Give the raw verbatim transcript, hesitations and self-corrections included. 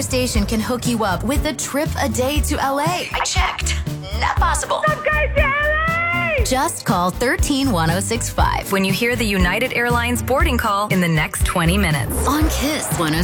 either station can hook you up with a trip a day to L A. I checked. Not possible. I'm going to L A! Just call one three one zero six five When you hear the United Airlines boarding call in the next twenty minutes. on Kiss one oh